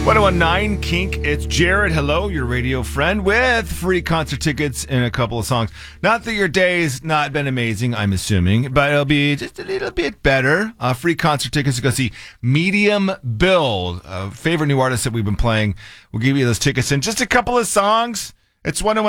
1019 Kink. It's Jared. Hello, your radio friend with free concert tickets and a couple of songs. Not that your day's not been amazing, I'm assuming, but it'll be just a little bit better. Free concert tickets to go see Medium Build, a favorite new artist that we've been playing. We'll give you those tickets in just a couple of songs. It's 1019